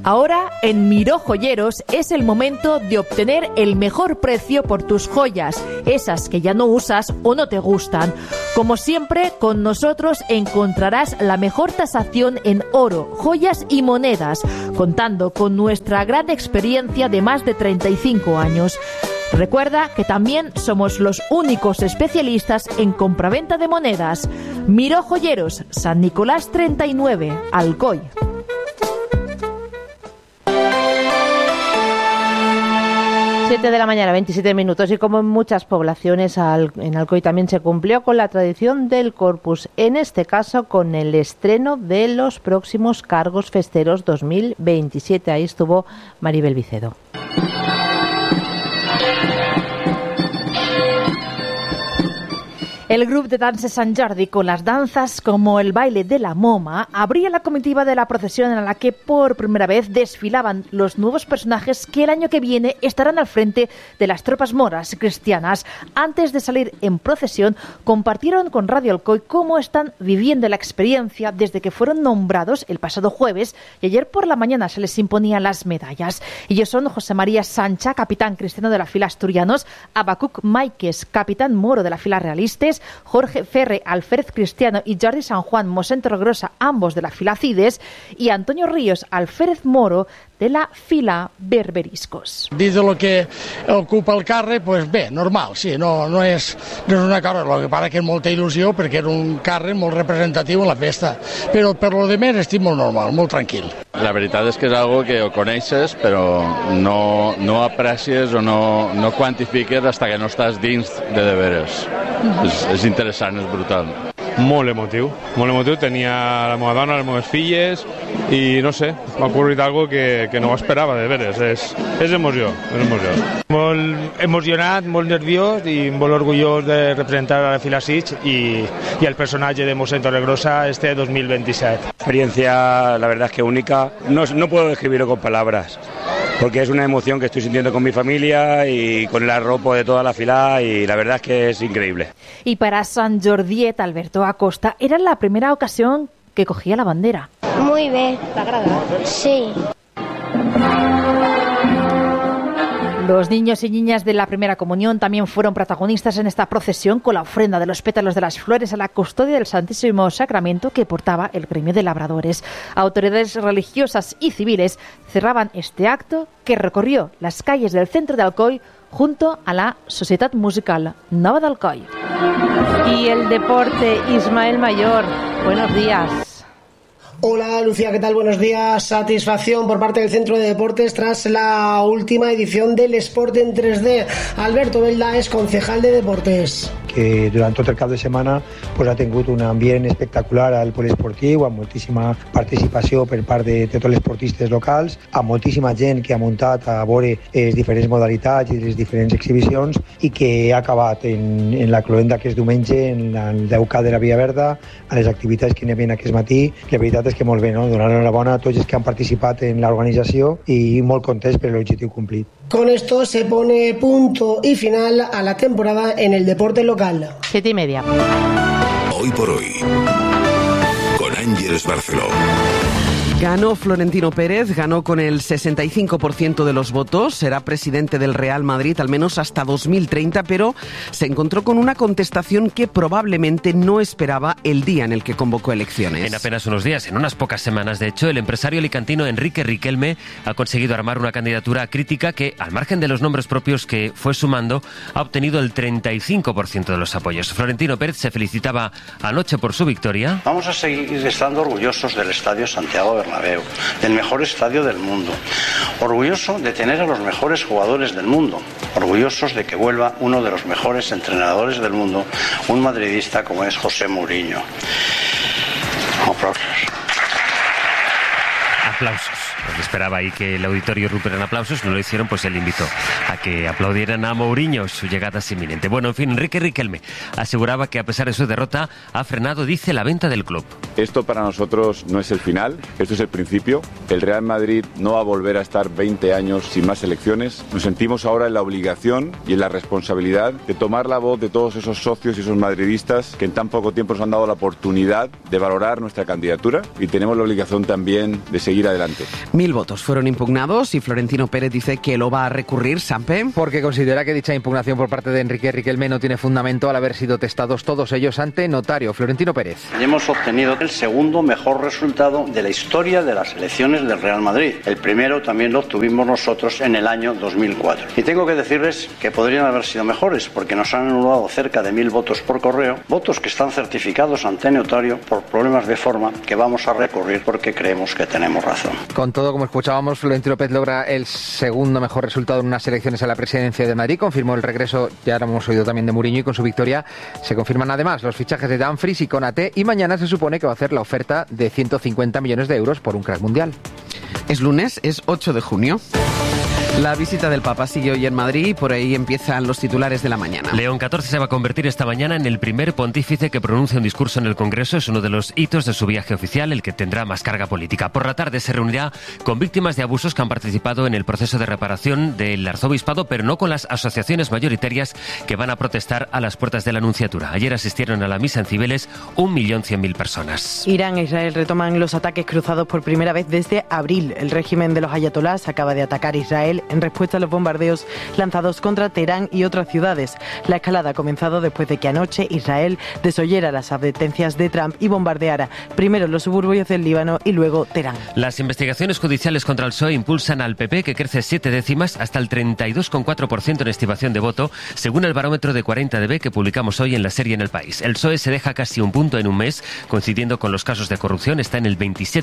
Ahora, en Miró Joyeros es el momento de obtener el mejor precio por tus joyas, esas que ya no usas o no te gustan. Como siempre, con nosotros encontrarás la mejor tasación en oro, joyas y monedas, contando con nuestra gran experiencia de más de 35 años. Recuerda que también somos los únicos especialistas en compraventa de monedas. Miró Joyeros, San Nicolás 39, Alcoy. 7 de la mañana, 27 minutos, y como en muchas poblaciones, en Alcoy también se cumplió con la tradición del Corpus, en este caso con el estreno de los próximos cargos festeros 2027. Ahí estuvo Maribel Vicedo. El grupo de danses Sant Jordi, con las danzas como el baile de la moma, abría la comitiva de la procesión en la que por primera vez desfilaban los nuevos personajes que el año que viene estarán al frente de las tropas moras cristianas. Antes de salir en procesión, compartieron con Radio Alcoy cómo están viviendo la experiencia desde que fueron nombrados el pasado jueves, y ayer por la mañana se les imponían las medallas. Ellos son José María Sancha, capitán cristiano de la fila Asturianos, Abacuc Máiquez, capitán moro de la fila Realistes, Jorge Ferre, alférez cristiano, y Jordi San Juan, mosén Torregrosa, ambos de la fila Cides, y Antonio Ríos, alférez moro de la fila Berberiscos. Dins de lo que ocupa el càrrec, pues bé, normal, sí, no és una cosa, el que passa que és molta il·lusió perquè era un càrrec molt representatiu en la festa, però per lo de més estic molt normal, molt tranquil. La veritat és que és algo que ho coneixes, però no aprecies o no quantifiques hasta que no estàs dins de veres. És interessant, és brutal. Molt emotiu, tenia la meva dona, les meves filles, i no sé, m'ha ocorrit algo que no ho esperava, de veres, és emoció, Molt emocionat, molt nerviós i molt orgullós de representar a la fila Sig y el personaje de Mosén Torregrosa este 2027. Experiencia, la verdad es que única, no puedo describirlo con palabras, porque es una emoción que estoy sintiendo con mi familia y con el arropo de toda la fila, y la verdad es que es increíble. Y para Sant Jordiet, Alberto Acosta, era la primera ocasión que cogía la bandera. Muy bien. ¿Te agrada? Sí. Los niños y niñas de la primera comunión también fueron protagonistas en esta procesión con la ofrenda de los pétalos de las flores a la custodia del Santísimo Sacramento que portaba el gremio de labradores. Autoridades religiosas y civiles cerraban este acto que recorrió las calles del centro de Alcoy junto a la Societat Musical Nova d'Alcoy. Y el deporte, Ismael Mayor, buenos días. Hola Lucía, ¿qué tal? Buenos días. Satisfacción por parte del Centro de Deportes tras la última edición del Sport en 3D. Alberto Belda és concejal de Deportes. Que durant tot el cap de setmana ha tingut un ambient espectacular al poliesportiu, amb moltíssima participació per part de tots els esportistes locals, amb moltíssima gent que ha muntat a veure les diferents modalitats i les diferents exhibicions, i que ha acabat en la cloenda que és diumenge, en el 10K de la Via Verda, a les activitats que hi havia aquest matí. La veritat és que molt bé, no? Donar l'enhorabona a tots els que han participat en l'organització i molt contents per l'objectiu complit. Con esto se pone punto y final a la temporada en el deporte local. 7:30. Hoy por hoy, con Ángeles Barceló. Ganó Florentino Pérez, ganó con el 65% de los votos, será presidente del Real Madrid al menos hasta 2030, pero se encontró con una contestación que probablemente no esperaba el día en el que convocó elecciones. En apenas unos días, en unas pocas semanas, de hecho, el empresario alicantino Enrique Riquelme ha conseguido armar una candidatura crítica que, al margen de los nombres propios que fue sumando, ha obtenido el 35% de los apoyos. Florentino Pérez se felicitaba anoche por su victoria. Vamos a seguir estando orgullosos del Estadio Santiago Bernabéu, del mejor estadio del mundo, orgulloso de tener a los mejores jugadores del mundo, orgullosos de que vuelva uno de los mejores entrenadores del mundo, un madridista como es José Mourinho. Aplausos. Porque esperaba ahí que el auditorio rompiera en aplausos, no lo hicieron, pues él invitó a que aplaudieran a Mourinho, su llegada es inminente. Bueno, en fin, Enrique Riquelme aseguraba que a pesar de su derrota ha frenado, dice, la venta del club. Esto para nosotros no es el final, esto es el principio. el Real Madrid no va a volver a estar 20 años sin más elecciones. Nos sentimos ahora en la obligación y en la responsabilidad de tomar la voz de todos esos socios y esos madridistas que en tan poco tiempo nos han dado la oportunidad de valorar nuestra candidatura y tenemos la obligación también de seguir adelante. 1000 votos fueron impugnados y Florentino Pérez dice que lo va a recurrir, Sampe. Porque considera que dicha impugnación por parte de Enrique Riquelme no tiene fundamento al haber sido testados todos ellos ante notario. Florentino Pérez. Y hemos obtenido el segundo mejor resultado de la historia de las elecciones del Real Madrid. El primero también lo obtuvimos nosotros en el año 2004. Y tengo que decirles que podrían haber sido mejores porque nos han anulado cerca de 1000 votos por correo, votos que están certificados ante notario por problemas de forma que vamos a recurrir porque creemos que tenemos razón. Con todo, como escuchábamos, Florentino Pérez logra el segundo mejor resultado en unas elecciones a la presidencia de Madrid. Confirmó el regreso, ya lo hemos oído también, de Mourinho, y con su victoria se confirman además los fichajes de Dumfries y Konaté, y mañana se supone que va a hacer la oferta de 150 millones de euros por un crack mundial. Es lunes, es 8 de junio. La visita del Papa sigue hoy en Madrid y por ahí empiezan los titulares de la mañana. León XIV se va a convertir esta mañana en el primer pontífice que pronuncia un discurso en el Congreso. Es uno de los hitos de su viaje oficial, el que tendrá más carga política. Por la tarde se reunirá con víctimas de abusos que han participado en el proceso de reparación del arzobispado, pero no con las asociaciones mayoritarias que van a protestar a las puertas de la Nunciatura. Ayer asistieron a la misa en Cibeles 1.100.000 personas. Irán e Israel retoman los ataques cruzados por primera vez desde abril. El régimen de los ayatolás acaba de atacar Israel en respuesta a los bombardeos lanzados contra Teherán y otras ciudades. La escalada ha comenzado después de que anoche Israel desoyera las advertencias de Trump y bombardeara primero los suburbios del Líbano y luego Teherán. Las investigaciones judiciales contra el PSOE impulsan al PP, que crece 7 décimas hasta el 32,4% en estimación de voto, según el barómetro de 40dB que publicamos hoy en la serie En el País. El PSOE se deja casi un punto en un mes, coincidiendo con los casos de corrupción, está en el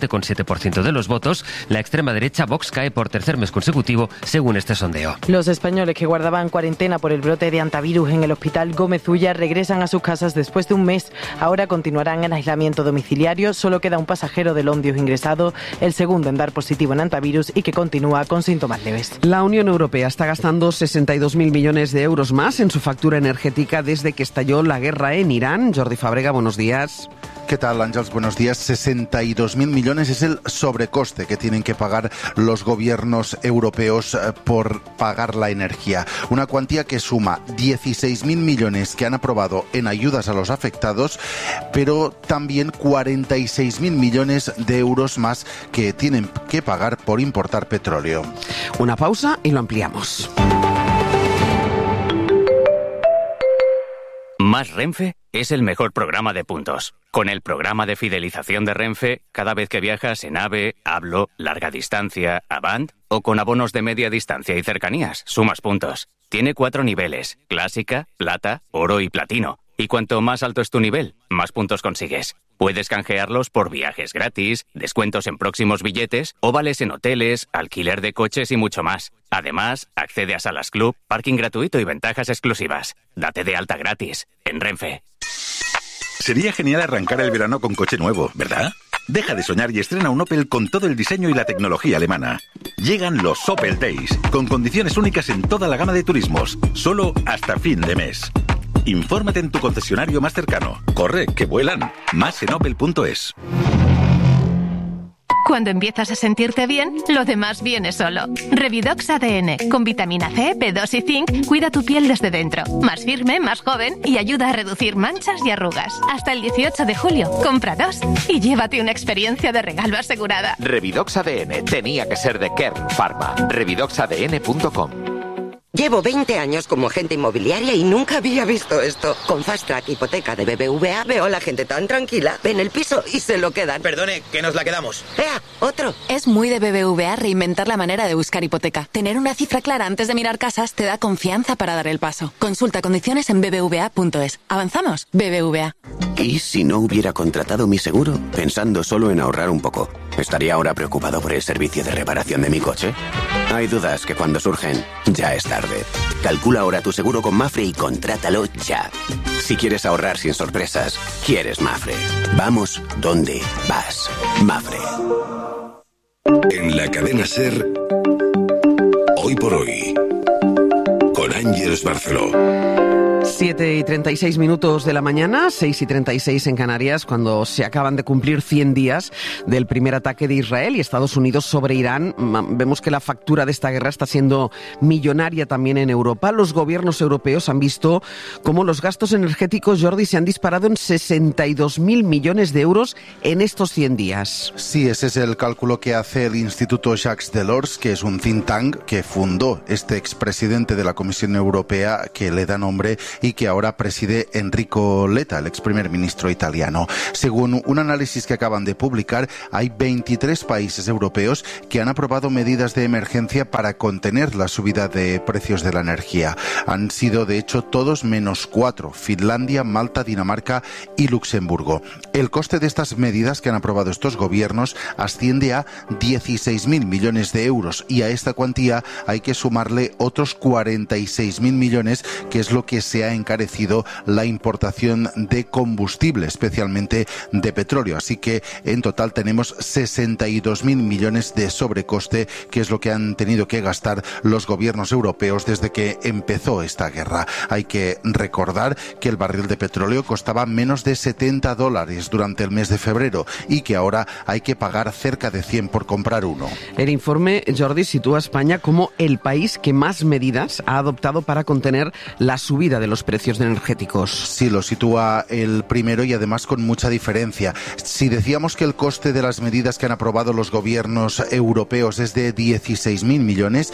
27,7% de los votos. La extrema derecha, Vox, cae por tercer mes consecutivo, según este sondeo. Los españoles que guardaban cuarentena por el brote de antivirus en el hospital Gómez Ulla regresan a sus casas después de un mes. Ahora continuarán en aislamiento domiciliario. Solo queda un pasajero del Ondius ingresado, el segundo en dar positivo en antivirus y que continúa con síntomas leves. La Unión Europea está gastando 62.000 millones de euros más en su factura energética desde que estalló la guerra en Irán. Jordi Fábrega, buenos días. ¿Qué tal, Ángels? Buenos días. 62.000 millones es el sobrecoste que tienen que pagar los gobiernos europeos por pagar la energía. Una cuantía que suma 16.000 millones que han aprobado en ayudas a los afectados, pero también 46.000 millones de euros más que tienen que pagar por importar petróleo. Una pausa y lo ampliamos. Más Renfe es el mejor programa de puntos. Con el programa de fidelización de Renfe, cada vez que viajas en AVE, Hablo, Larga Distancia, Avant o con abonos de media distancia y cercanías, sumas puntos. Tiene 4 niveles: Clásica, Plata, Oro y Platino. Y cuanto más alto es tu nivel, más puntos consigues. Puedes canjearlos por viajes gratis, descuentos en próximos billetes o vales en hoteles, alquiler de coches y mucho más. Además, accede a salas club, parking gratuito y ventajas exclusivas. Date de alta gratis en Renfe. Sería genial arrancar el verano con coche nuevo, ¿verdad? Deja de soñar y estrena un Opel con todo el diseño y la tecnología alemana. Llegan los Opel Days, con condiciones únicas en toda la gama de turismos, solo hasta fin de mes. Infórmate en tu concesionario más cercano. Corre, que vuelan. Más en opel.es. Cuando empiezas a sentirte bien, lo demás viene solo. Revidox ADN, con vitamina C, B2 y zinc, cuida tu piel desde dentro. Más firme, más joven y ayuda a reducir manchas y arrugas. Hasta el 18 de julio, compra 2 y llévate una experiencia de regalo asegurada. Revidox ADN tenía que ser de Kern Pharma. Revidoxadn.com. Llevo 20 años como agente inmobiliaria y nunca había visto esto. Con Fast Track Hipoteca de BBVA veo a la gente tan tranquila. Ven el piso y se lo quedan. Perdone, que nos la quedamos. ¡Ea! ¡Otro! Es muy de BBVA reinventar la manera de buscar hipoteca. Tener una cifra clara antes de mirar casas te da confianza para dar el paso. Consulta condiciones en bbva.es. ¿Avanzamos? BBVA. ¿Y si no hubiera contratado mi seguro? Pensando solo en ahorrar un poco. ¿Estaría ahora preocupado por el servicio de reparación de mi coche? Hay dudas que cuando surgen, ya es tarde. Calcula ahora tu seguro con Mapfre y contrátalo ya. Si quieres ahorrar sin sorpresas, quieres Mapfre. Vamos donde vas. Mapfre. En la cadena SER, Hoy por Hoy, con Ángeles Barceló. 7:36 de la mañana, 6:36 en Canarias, cuando se acaban de cumplir 100 días del primer ataque de Israel y Estados Unidos sobre Irán. Vemos que la factura de esta guerra está siendo millonaria también en Europa. Los gobiernos europeos han visto cómo los gastos energéticos, Jordi, se han disparado en 62.000 millones de euros en estos 100 días. Sí, ese es el cálculo que hace el Instituto Jacques Delors, que es un think tank que fundó este expresidente de la Comisión Europea, que le da nombre y que ahora preside Enrico Letta, el ex primer ministro italiano. Según un análisis que acaban de publicar, hay 23 países europeos que han aprobado medidas de emergencia para contener la subida de precios de la energía. Han sido, de hecho, todos menos 4: Finlandia, Malta, Dinamarca y Luxemburgo. El coste de estas medidas que han aprobado estos gobiernos asciende a 16.000 millones de euros, y a esta cuantía hay que sumarle otros 46.000 millones, que es lo que se ha encarecido la importación de combustible, especialmente de petróleo. Así que en total tenemos 62.000 millones de sobrecoste, que es lo que han tenido que gastar los gobiernos europeos desde que empezó esta guerra. Hay que recordar que el barril de petróleo costaba menos de $70 durante el mes de febrero y que ahora hay que pagar cerca de 100 por comprar uno. El informe, Jordi, sitúa a España como el país que más medidas ha adoptado para contener la subida de los precios energéticos. Sí, lo sitúa el primero, y además con mucha diferencia. Si decíamos que el coste de las medidas que han aprobado los gobiernos europeos es de 16.000 millones,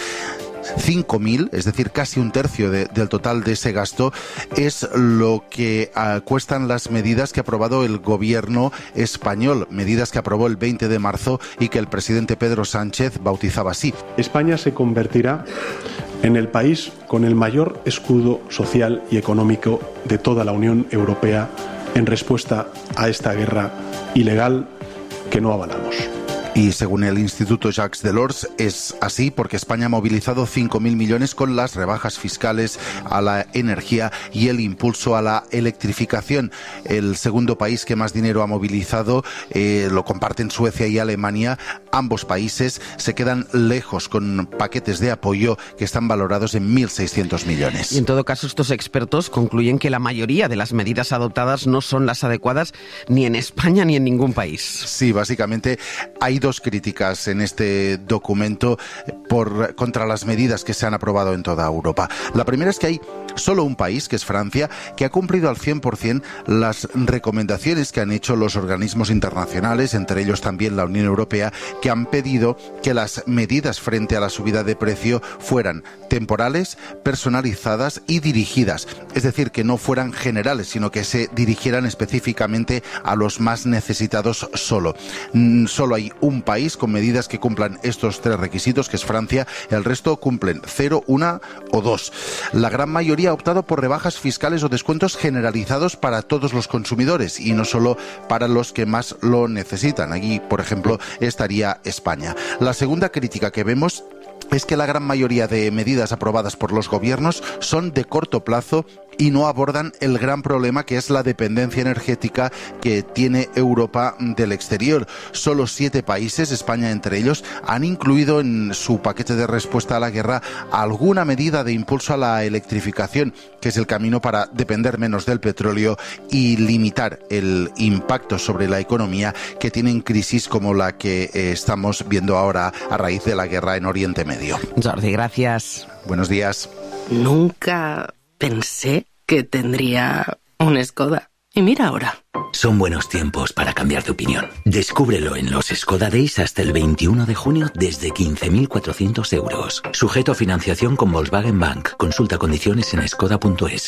5.000, es decir, casi un tercio del total de ese gasto, es lo que cuestan las medidas que ha aprobado el gobierno español, medidas que aprobó el 20 de marzo y que el presidente Pedro Sánchez bautizaba así. España se convertirá en el país con el mayor escudo social y económico de toda la Unión Europea en respuesta a esta guerra ilegal que no avalamos. Y según el Instituto Jacques Delors es así porque España ha movilizado 5.000 millones con las rebajas fiscales a la energía y el impulso a la electrificación. El segundo país que más dinero ha movilizado lo comparten Suecia y Alemania. Ambos países se quedan lejos con paquetes de apoyo que están valorados en 1.600 millones. Y en todo caso, estos expertos concluyen que la mayoría de las medidas adoptadas no son las adecuadas ni en España ni en ningún país. Sí, básicamente hay dos críticas en este documento contra las medidas que se han aprobado en toda Europa. La primera es que hay solo un país, que es Francia, que ha cumplido al 100% las recomendaciones que han hecho los organismos internacionales, entre ellos también la Unión Europea, que han pedido que las medidas frente a la subida de precio fueran temporales, personalizadas y dirigidas. Es decir, que no fueran generales, sino que se dirigieran específicamente a los más necesitados solo. Solo hay un país con medidas que cumplan estos tres requisitos, que es Francia. El resto cumplen 0, 1 o 2. La gran mayoría ha optado por rebajas fiscales o descuentos generalizados para todos los consumidores y no solo para los que más lo necesitan. Aquí, por ejemplo, estaría España. La segunda crítica que vemos es que la gran mayoría de medidas aprobadas por los gobiernos son de corto plazo y no abordan el gran problema que es la dependencia energética que tiene Europa del exterior. Solo 7 países, España entre ellos, han incluido en su paquete de respuesta a la guerra alguna medida de impulso a la electrificación, que es el camino para depender menos del petróleo y limitar el impacto sobre la economía que tienen crisis como la que estamos viendo ahora a raíz de la guerra en Oriente Medio. Jordi, gracias. Buenos días. Nunca pensé que tendría un Skoda. Y mira ahora. Son buenos tiempos para cambiar de opinión. Descúbrelo en los Skoda Days hasta el 21 de junio desde 15.400 euros. Sujeto a financiación con Volkswagen Bank. Consulta condiciones en skoda.es.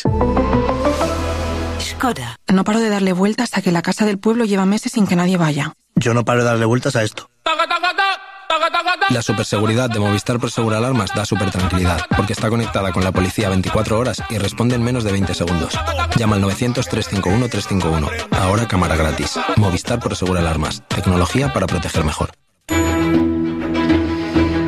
Skoda. No paro de darle vueltas a que la casa del pueblo lleva meses sin que nadie vaya. Yo no paro de darle vueltas a esto. La superseguridad de Movistar Prosegur Alarmas da supertranquilidad, porque está conectada con la policía 24 horas y responde en menos de 20 segundos. Llama al 900-351-351. Ahora cámara gratis. Movistar Prosegur Alarmas. Tecnología para proteger mejor.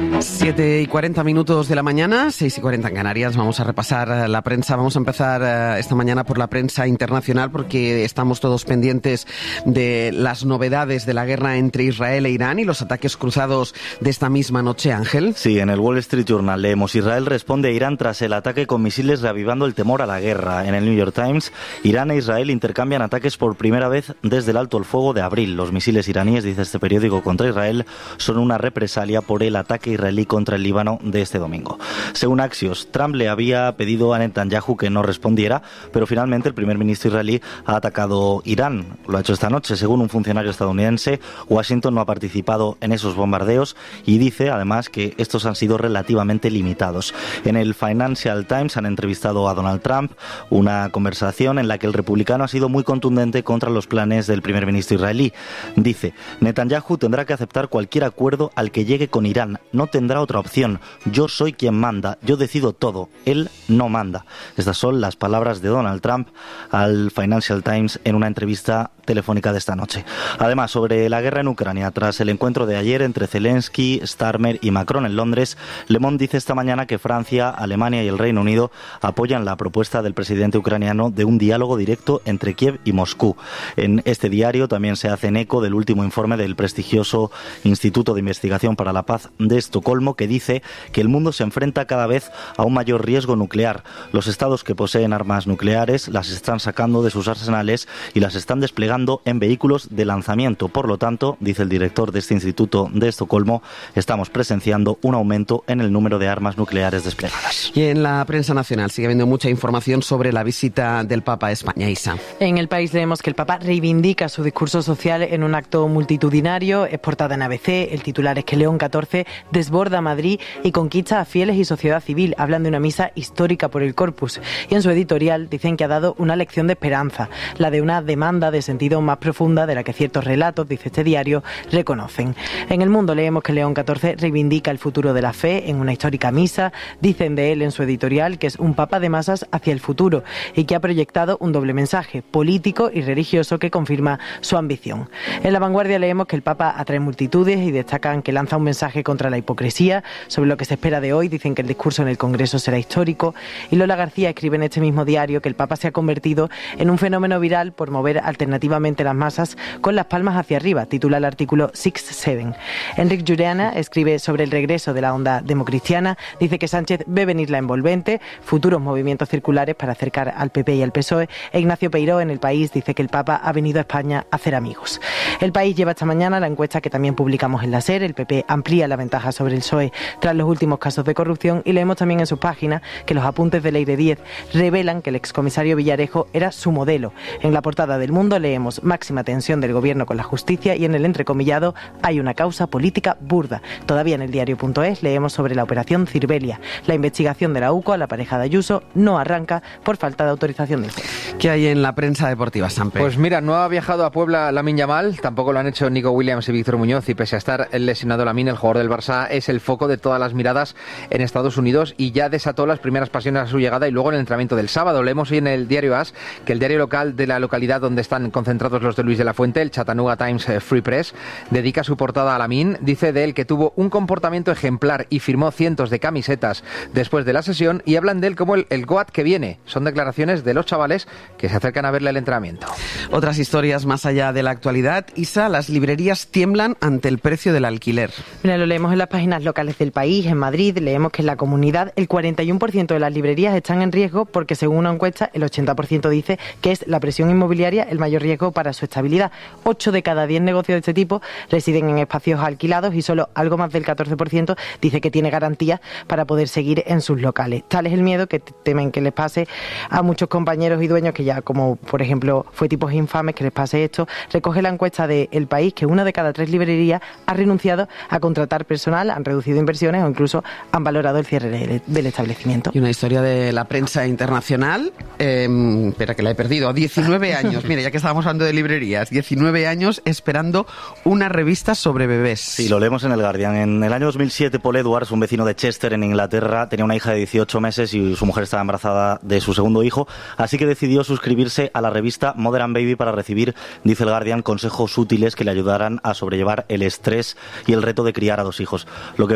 7:40 de la mañana, 6:40 en Canarias. Vamos a repasar la prensa. Vamos a empezar esta mañana por la prensa internacional porque estamos todos pendientes de las novedades de la guerra entre Israel e Irán y los ataques cruzados de esta misma noche, Ángel. Sí, en el Wall Street Journal leemos: Israel responde a Irán tras el ataque con misiles, reavivando el temor a la guerra. En el New York Times, Irán e Israel intercambian ataques por primera vez desde el alto el fuego de abril. Los misiles iraníes, dice este periódico, contra Israel son una represalia por el ataque israelí contra el Líbano de este domingo. Según Axios, Trump le había pedido a Netanyahu que no respondiera, pero finalmente el primer ministro israelí ha atacado Irán. Lo ha hecho esta noche. Según un funcionario estadounidense, Washington no ha participado en esos bombardeos y dice además que estos han sido relativamente limitados. En el Financial Times han entrevistado a Donald Trump, una conversación en la que el republicano ha sido muy contundente contra los planes del primer ministro israelí. Dice: Netanyahu tendrá que aceptar cualquier acuerdo al que llegue con Irán. No tendrá otra opción. Yo soy quien manda. Yo decido todo. Él no manda. Estas son las palabras de Donald Trump al Financial Times en una entrevista telefónica de esta noche. Además, sobre la guerra en Ucrania, tras el encuentro de ayer entre Zelensky, Starmer y Macron en Londres, Le Monde dice esta mañana que Francia, Alemania y el Reino Unido apoyan la propuesta del presidente ucraniano de un diálogo directo entre Kiev y Moscú. En este diario también se hacen eco del último informe del prestigioso Instituto de Investigación para la Paz de Estocolmo, que dice que el mundo se enfrenta cada vez a un mayor riesgo nuclear. Los estados que poseen armas nucleares las están sacando de sus arsenales y las están desplegando en vehículos de lanzamiento. Por lo tanto, dice el director de este Instituto de Estocolmo, estamos presenciando un aumento en el número de armas nucleares desplegadas. Y en la prensa nacional sigue habiendo mucha información sobre la visita del Papa a España. Isa. En El País leemos que el Papa reivindica su discurso social en un acto multitudinario. Es portada en ABC. El titular es que León XIV desborda Madrid y conquista a fieles y sociedad civil. Hablan de una misa histórica por el Corpus. Y en su editorial dicen que ha dado una lección de esperanza, la de una demanda de sentido más profunda de la que ciertos relatos, dice este diario, reconocen. En El Mundo leemos que León XIV reivindica el futuro de la fe en una histórica misa. Dicen de él en su editorial que es un papa de masas hacia el futuro y que ha proyectado un doble mensaje, político y religioso, que confirma su ambición. En La Vanguardia leemos que el papa atrae multitudes y destacan que lanza un mensaje contra la hipocresía. Sobre lo que se espera de hoy, dicen que el discurso en el Congreso será histórico. Y Lola García escribe en este mismo diario que el papa se ha convertido en un fenómeno viral por mover alternativamente las masas con las palmas hacia arriba, titula el artículo 6-7. Enric Jureana escribe sobre el regreso de la onda democristiana. Dice que Sánchez ve venir la envolvente, futuros movimientos circulares para acercar al PP y al PSOE. E Ignacio Peiró en El País dice que el Papa ha venido a España a hacer amigos. El País lleva esta mañana la encuesta que también publicamos en la SER. El PP amplía la ventaja sobre el PSOE tras los últimos casos de corrupción, y leemos también en sus páginas que los apuntes de Leire Díez revelan que el excomisario Villarejo era su modelo. En la portada del Mundo leemos: máxima tensión del gobierno con la justicia, y en el entrecomillado hay una causa política burda. Todavía en el diario.es leemos sobre la operación Cirbelia. La investigación de la UCO a la pareja de Ayuso no arranca por falta de autorización del juez. ¿Qué hay en la prensa deportiva, Sampe? Pues mira, no ha viajado a Puebla Lamine Yamal, tampoco lo han hecho Nico Williams y Víctor Muñoz, y pese a estar lesionado Lamine, el jugador del Barça es el foco de todas las miradas en Estados Unidos y ya desató las primeras pasiones a su llegada y luego en el entrenamiento del sábado. Leemos hoy en el diario AS que el diario local de la localidad donde están concentrados los de Luis de la Fuente, el Chattanooga Times Free Press, dedica su portada a Lamine. Dice de él que tuvo un comportamiento ejemplar y firmó cientos de camisetas después de la sesión, y hablan de él como el GOAT que viene. Son declaraciones de los chavales que se acercan a verle el entrenamiento. Otras historias más allá de la actualidad. Isa, las librerías tiemblan ante el precio del alquiler. Mira, lo leemos en las páginas locales del País. En Madrid leemos que en la comunidad el 41% de las librerías están en riesgo porque, según una encuesta, el 80% dice que es la presión inmobiliaria el mayor riesgo para su estabilidad. 8 de cada 10 negocios de este tipo residen en espacios alquilados y solo algo más del 14% dice que tiene garantías para poder seguir en sus locales. Tal es el miedo que temen que les pase a muchos compañeros y dueños que ya, como por ejemplo fue Tipos Infames, que les pase esto. Recoge la encuesta de El País que 1 de cada 3 librerías ha renunciado a contratar personal, han reducido inversiones o incluso han valorado el cierre del establecimiento. Y una historia de la prensa internacional, espera que la he perdido, 19 años, mira, ya que estábamos hablando de librerías, 19 años esperando una revista sobre bebés. Sí, lo leemos en el Guardian. En el año 2007, Paul Edwards, un vecino de Chester en Inglaterra, tenía una hija de 18 meses y su mujer estaba embarazada de su segundo hijo, así que decidió suscribirse a la revista Mother and Baby para recibir, dice el Guardian, consejos útiles que le ayudaran a sobrellevar el estrés y el reto de criar a 2 hijos. Lo que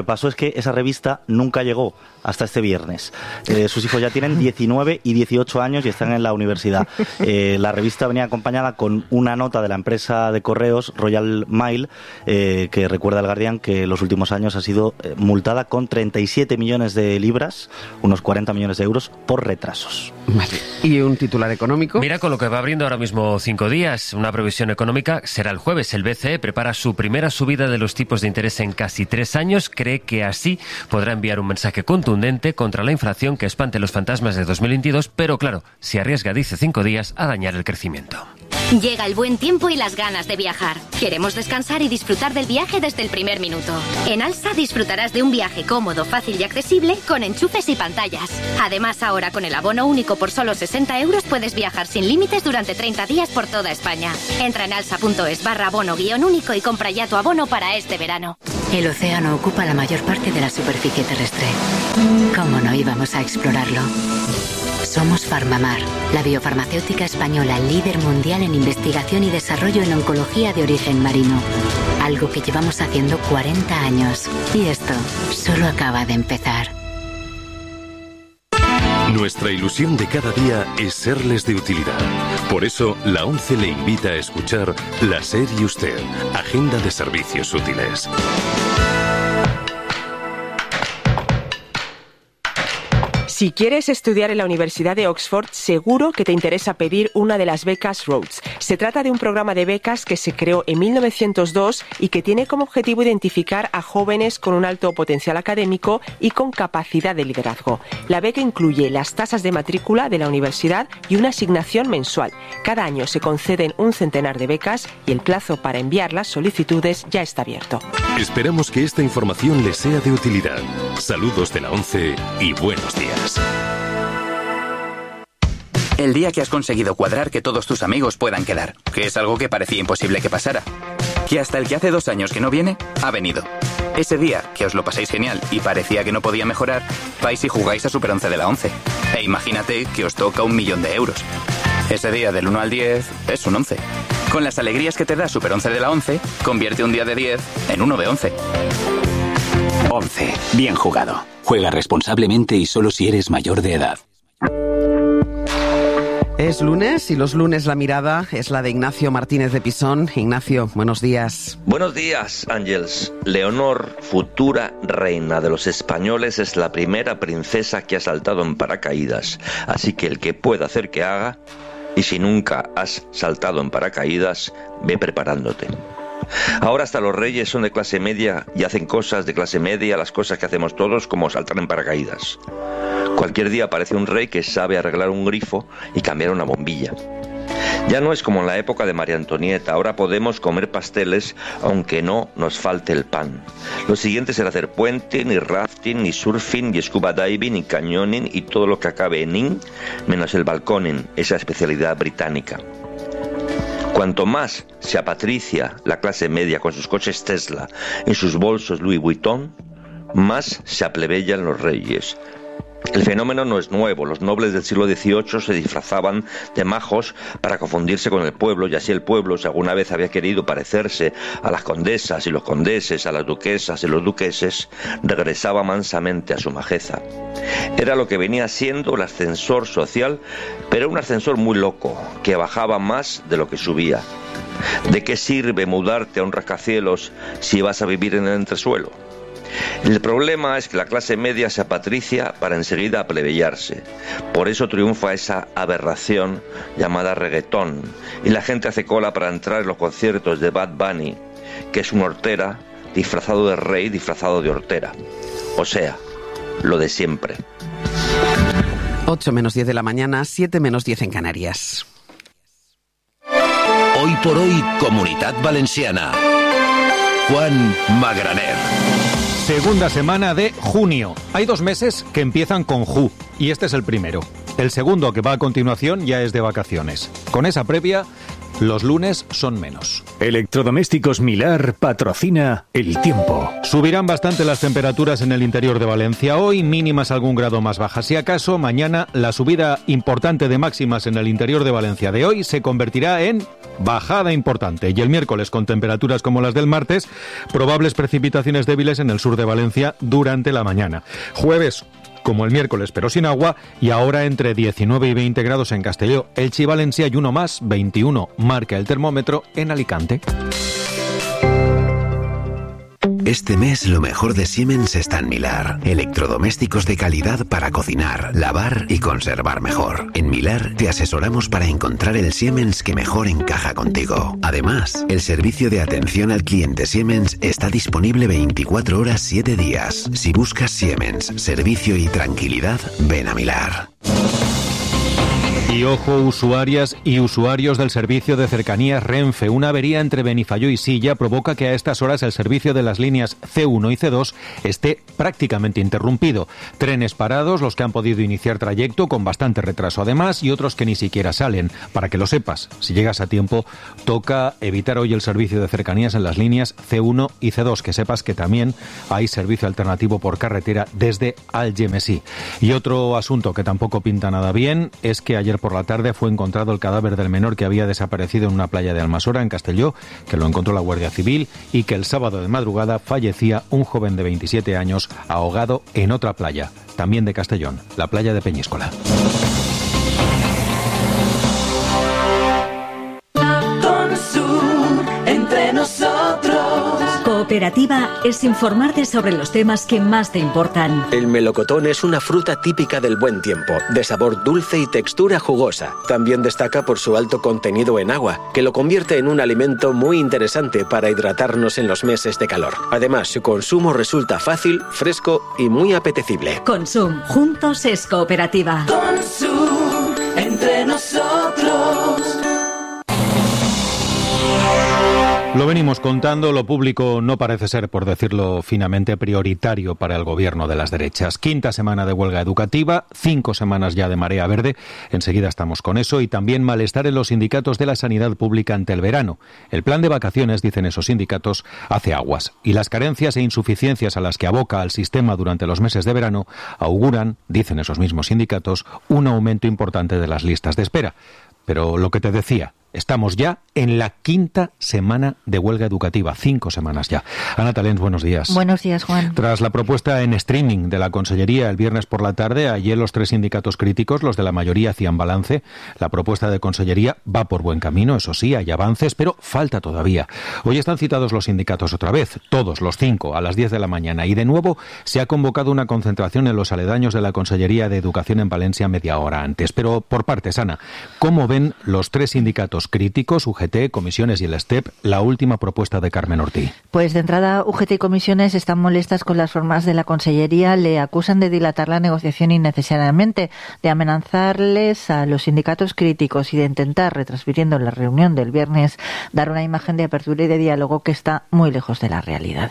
que pasó es que esa revista nunca llegó hasta este viernes. Sus hijos ya tienen 19 y 18 años y están en la universidad. La revista venía acompañada con una nota de la empresa de correos Royal Mail, que recuerda al Guardian que en los últimos años ha sido multada con 37 millones de libras, unos 40 millones de euros, por retrasos. Vale. ¿Y un titular económico? Mira con lo que va abriendo ahora mismo 5 días. Una previsión económica será el jueves. El BCE prepara su primera subida de los tipos de interés en casi 3 años. Cree que así podrá enviar un mensaje contundente contra la inflación que espante los fantasmas de 2022, pero claro, se arriesga, dice 5 días, a dañar el crecimiento. Llega el buen tiempo y las ganas de viajar. Queremos descansar y disfrutar del viaje desde el primer minuto. En Alsa disfrutarás de un viaje cómodo, fácil y accesible con enchufes y pantallas. Además, ahora con el abono único por solo 60 euros puedes viajar sin límites durante 30 días por toda España. Entra en alsa.es/abono-único y compra ya tu abono para este verano. El océano ocupa la mayor parte de la superficie terrestre. ¿Cómo no íbamos a explorarlo? Somos Farmamar, la biofarmacéutica española líder mundial en investigación y desarrollo en oncología de origen marino. Algo que llevamos haciendo 40 años. Y esto solo acaba de empezar. Nuestra ilusión de cada día es serles de utilidad. Por eso, la ONCE le invita a escuchar La SER y Usted, Agenda de Servicios Útiles. Si quieres estudiar en la Universidad de Oxford, seguro que te interesa pedir una de las becas Rhodes. Se trata de un programa de becas que se creó en 1902 y que tiene como objetivo identificar a jóvenes con un alto potencial académico y con capacidad de liderazgo. La beca incluye las tasas de matrícula de la universidad y una asignación mensual. Cada año se conceden un centenar de becas y el plazo para enviar las solicitudes ya está abierto. Esperamos que esta información les sea de utilidad. Saludos de la ONCE y buenos días. El día que has conseguido cuadrar que todos tus amigos puedan quedar, que es algo que parecía imposible que pasara. Que hasta el que hace 2 años que no viene, ha venido. Ese día que os lo pasáis genial y parecía que no podía mejorar, vais y jugáis a Super 11 de la ONCE. E imagínate que os toca 1.000.000 de euros. Ese día del 1 al 10 es un 11. Con las alegrías que te da Super 11 de la ONCE, convierte un día de 10 en uno de 11. 11. Bien jugado. Juega responsablemente y solo si eres mayor de edad. Es lunes y los lunes la mirada es la de Ignacio Martínez de Pisón. Ignacio, buenos días. Buenos días, Ángels. Leonor, futura reina de los españoles, es la primera princesa que ha saltado en paracaídas. Así que el que pueda hacer que haga, y si nunca has saltado en paracaídas, ve preparándote. Ahora hasta los reyes son de clase media y hacen cosas de clase media, las cosas que hacemos todos, como saltar en paracaídas. Cualquier día aparece un rey que sabe arreglar un grifo y cambiar una bombilla. Ya no es como en la época de María Antonieta, ahora podemos comer pasteles aunque no nos falte el pan. Lo siguiente será hacer puente, ni rafting, ni surfing, ni scuba diving, ni cañoning y todo lo que acabe en in, menos el balconing, esa especialidad británica. Cuanto más se apatricia la clase media con sus coches Tesla y sus bolsos Louis Vuitton, más se aplebellan los reyes. El fenómeno no es nuevo. Los nobles del siglo XVIII se disfrazaban de majos para confundirse con el pueblo, y así el pueblo, si alguna vez había querido parecerse a las condesas y los condeses, a las duquesas y los duqueses, regresaba mansamente a su majeza. Era lo que venía siendo el ascensor social, pero un ascensor muy loco, que bajaba más de lo que subía. ¿De qué sirve mudarte a un rascacielos si vas a vivir en el entresuelo? El problema es que la clase media se apatricia para enseguida aplebellarse. Por eso triunfa esa aberración llamada reggaetón, y la gente hace cola para entrar en los conciertos de Bad Bunny, que es un hortera disfrazado de rey, disfrazado de hortera. O sea, lo de siempre. 8 menos 10 de la mañana, 7 menos 10 en Canarias. Hoy por hoy, Comunitat Valenciana. Juan Magraner. Segunda semana de junio. Hay 2 meses que empiezan con Ju, y este es el primero. El segundo, que va a continuación, ya es de vacaciones. Con esa previa, Los lunes son menos. Electrodomésticos Milar patrocina el tiempo. Subirán bastante las temperaturas en el interior de Valencia. Hoy mínimas algún grado más bajas. Si acaso, mañana la subida importante de máximas en el interior de Valencia de hoy se convertirá en bajada importante. Y el miércoles, con temperaturas como las del martes, probables precipitaciones débiles en el sur de Valencia durante la mañana. Jueves, como el miércoles, pero sin agua, y ahora entre 19 y 20 grados en Castelló, Elche y Valencia, y uno más, 21, marca el termómetro en Alicante. Este mes lo mejor de Siemens está en Milar. Electrodomésticos de calidad para cocinar, lavar y conservar mejor. En Milar te asesoramos para encontrar el Siemens que mejor encaja contigo. Además, el servicio de atención al cliente Siemens está disponible 24 horas 7 días. Si buscas Siemens, servicio y tranquilidad, ven a Milar. Y ojo, usuarias y usuarios del servicio de cercanías Renfe. Una avería entre Benifayó y Silla provoca que a estas horas el servicio de las líneas C1 y C2 esté prácticamente interrumpido. Trenes parados, los que han podido iniciar trayecto con bastante retraso además, y otros que ni siquiera salen. Para que lo sepas, si llegas a tiempo, toca evitar hoy el servicio de cercanías en las líneas C1 y C2. Que sepas que también hay servicio alternativo por carretera desde Algemesí. Y otro asunto que tampoco pinta nada bien es que ayer por la tarde fue encontrado el cadáver del menor que había desaparecido en una playa de Almasora, en Castelló, que lo encontró la Guardia Civil, y que el sábado de madrugada fallecía un joven de 27 años ahogado en otra playa, también de Castellón, la playa de Peñíscola. Entre nosotros. Cooperativa es informarte sobre los temas que más te importan. El melocotón es una fruta típica del buen tiempo, de sabor dulce y textura jugosa. También destaca por su alto contenido en agua, que lo convierte en un alimento muy interesante para hidratarnos en los meses de calor. Además, su consumo resulta fácil, fresco y muy apetecible. Consum, juntos es cooperativa. Consum, entre nosotros. Lo venimos contando, lo público no parece ser, por decirlo finamente, prioritario para el gobierno de las derechas. Quinta semana de huelga educativa, 5 semanas ya de marea verde, enseguida estamos con eso, y también malestar en los sindicatos de la sanidad pública ante el verano. El plan de vacaciones, dicen esos sindicatos, hace aguas, y las carencias e insuficiencias a las que aboca al sistema durante los meses de verano auguran, dicen esos mismos sindicatos, un aumento importante de las listas de espera. Pero lo que te decía, estamos ya en la quinta semana de huelga educativa, 5 semanas ya. Ana Talens, buenos días. Buenos días, Juan. Tras la propuesta en streaming de la Consellería el viernes por la tarde, ayer los 3 sindicatos críticos, los de la mayoría, hacían balance. La propuesta de Consellería va por buen camino, eso sí, hay avances, pero falta todavía. Hoy están citados los sindicatos otra vez, todos los 5, a las 10 de la mañana. Y de nuevo se ha convocado una concentración en los aledaños de la Consellería de Educación en Valencia media hora antes. Pero por partes, Ana, ¿cómo ven los 3 sindicatos críticos, UGT, Comisiones y el STEP, la última propuesta de Carmen Ortí? Pues de entrada, UGT y Comisiones están molestas con las formas de la Consellería, le acusan de dilatar la negociación innecesariamente, de amenazarles a los sindicatos críticos y de intentar, retransmitiendo la reunión del viernes, dar una imagen de apertura y de diálogo que está muy lejos de la realidad.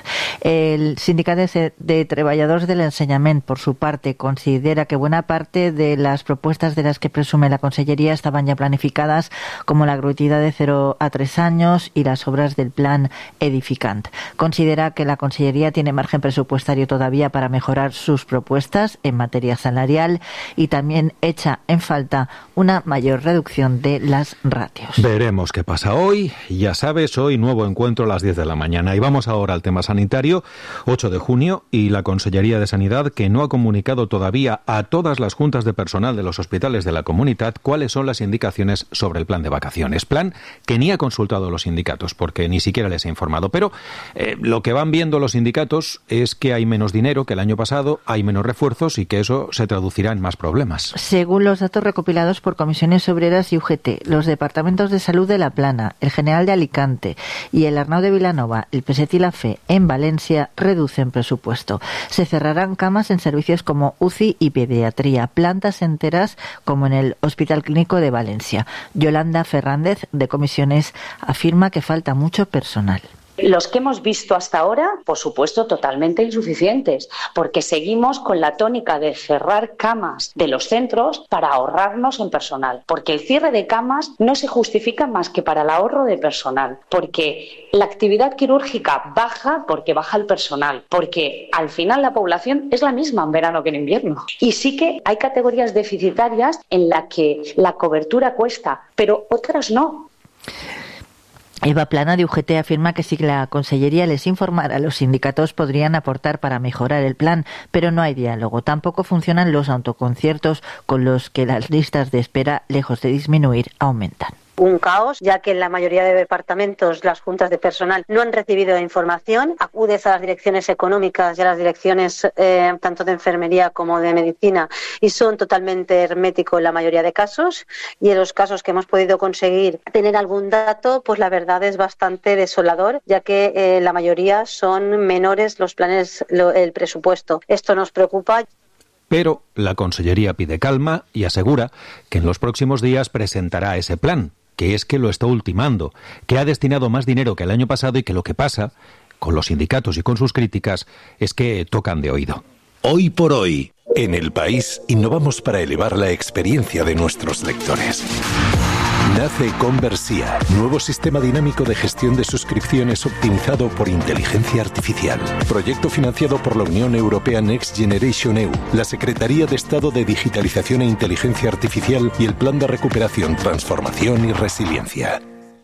El Sindicato de Treballadors del Enseñament, por su parte, considera que buena parte de las propuestas de las que presume la Consellería estaban ya planificadas, como la gratuidad de 0 a 3 años y las obras del plan Edificant. Considera que la Consellería tiene margen presupuestario todavía para mejorar sus propuestas en materia salarial y también echa en falta una mayor reducción de las ratios. Veremos qué pasa hoy. Ya sabes, hoy nuevo encuentro a las 10 de la mañana. Y vamos ahora al tema sanitario. 8 de junio y la Consellería de Sanidad, que no ha comunicado todavía a todas las juntas de personal de los hospitales de la comunidad cuáles son las indicaciones sobre el plan de vacaciones. Plan que ni ha consultado a los sindicatos porque ni siquiera les ha informado. Pero lo que van viendo los sindicatos es que hay menos dinero que el año pasado, hay menos refuerzos y que eso se traducirá en más problemas. Según los datos recopilados por Comisiones Obreras y UGT, los departamentos de salud de La Plana, el General de Alicante y el Arnau de Vilanova, el PSET y la FE en Valencia reducen presupuesto. Se cerrarán camas en servicios como UCI y pediatría, plantas enteras como en el Hospital Clínico de Valencia. Yolanda Fernández, de Comisiones, afirma que falta mucho personal. Los que hemos visto hasta ahora, por supuesto, totalmente insuficientes, porque seguimos con la tónica de cerrar camas de los centros para ahorrarnos en personal, porque el cierre de camas no se justifica más que para el ahorro de personal, porque la actividad quirúrgica baja porque baja el personal, porque al final la población es la misma en verano que en invierno. Y sí que hay categorías deficitarias en las que la cobertura cuesta, pero otras no. Eva Plana de UGT afirma que si la Consellería les informara, los sindicatos podrían aportar para mejorar el plan, pero no hay diálogo. Tampoco funcionan los autoconciertos, con los que las listas de espera, lejos de disminuir, aumentan. Un caos, ya que en la mayoría de departamentos las juntas de personal no han recibido información. Acudes a las direcciones económicas y a las direcciones tanto de enfermería como de medicina y son totalmente herméticos en la mayoría de casos, y en los casos que hemos podido conseguir tener algún dato, pues la verdad es bastante desolador, ya que la mayoría son menores los planes, el presupuesto. Esto nos preocupa. Pero la Consellería pide calma y asegura que en los próximos días presentará ese plan, que es que lo está ultimando, que ha destinado más dinero que el año pasado y que lo que pasa, con los sindicatos y con sus críticas, es que tocan de oído. Hoy por hoy, en El País, innovamos para elevar la experiencia de nuestros lectores. Nace Conversia, nuevo sistema dinámico de gestión de suscripciones optimizado por inteligencia artificial. Proyecto financiado por la Unión Europea Next Generation EU, la Secretaría de Estado de Digitalización e Inteligencia Artificial y el Plan de Recuperación, Transformación y Resiliencia.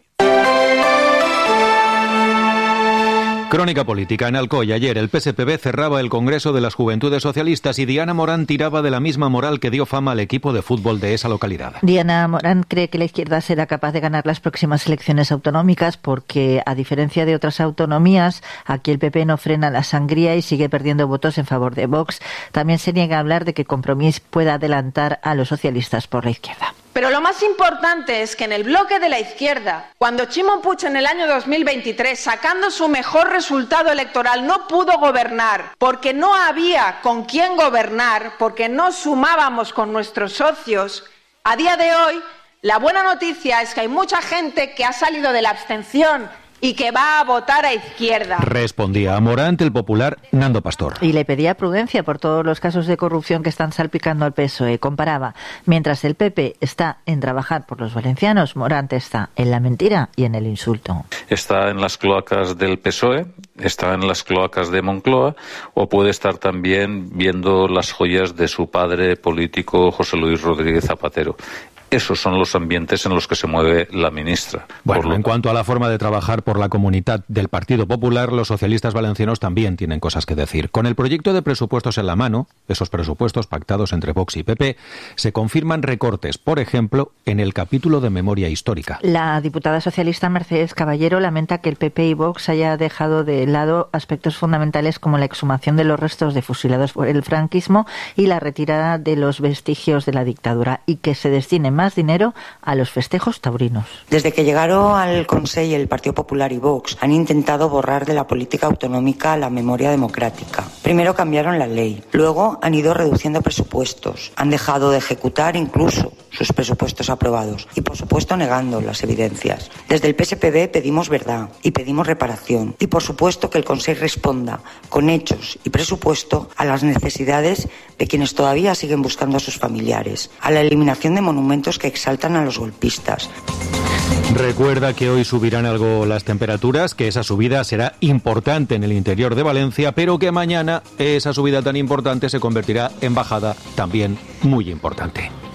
Crónica política. En Alcoy, ayer el PSPB cerraba el Congreso de las Juventudes Socialistas y Diana Morán tiraba de la misma moral que dio fama al equipo de fútbol de esa localidad. Diana Morán cree que la izquierda será capaz de ganar las próximas elecciones autonómicas porque, a diferencia de otras autonomías, aquí el PP no frena la sangría y sigue perdiendo votos en favor de Vox. También se niega a hablar de que Compromís pueda adelantar a los socialistas por la izquierda. Pero lo más importante es que en el bloque de la izquierda, cuando Chimo Puig en el año 2023, sacando su mejor resultado electoral, no pudo gobernar porque no había con quién gobernar, porque no sumábamos con nuestros socios, a día de hoy la buena noticia es que hay mucha gente que ha salido de la abstención y que va a votar a izquierda. Respondía a Morant el popular Nando Pastor. Y le pedía prudencia por todos los casos de corrupción que están salpicando al PSOE. Comparaba, mientras el PP está en trabajar por los valencianos, Morant está en la mentira y en el insulto. Está en las cloacas del PSOE, está en las cloacas de Moncloa, o puede estar también viendo las joyas de su padre político José Luis Rodríguez Zapatero. Esos son los ambientes en los que se mueve la ministra. Bueno, en cuanto a la forma de trabajar por la comunidad del Partido Popular, los socialistas valencianos también tienen cosas que decir. Con el proyecto de presupuestos en la mano, esos presupuestos pactados entre Vox y PP, se confirman recortes, por ejemplo, en el capítulo de memoria histórica. La diputada socialista Mercedes Caballero lamenta que el PP y Vox haya dejado de lado aspectos fundamentales como la exhumación de los restos de fusilados por el franquismo y la retirada de los vestigios de la dictadura, y que se destine más dinero a los festejos taurinos. Desde que llegaron al Consell el Partido Popular y Vox han intentado borrar de la política autonómica la memoria democrática. Primero cambiaron la ley, luego han ido reduciendo presupuestos, han dejado de ejecutar incluso sus presupuestos aprobados y, por supuesto, negando las evidencias. Desde el PSPB pedimos verdad y pedimos reparación y, por supuesto, que el Consell responda con hechos y presupuesto a las necesidades de quienes todavía siguen buscando a sus familiares, a la eliminación de monumentos que exaltan a los golpistas. Recuerda que hoy subirán algo las temperaturas, que esa subida será importante en el interior de Valencia, pero que mañana esa subida tan importante se convertirá en bajada también muy importante.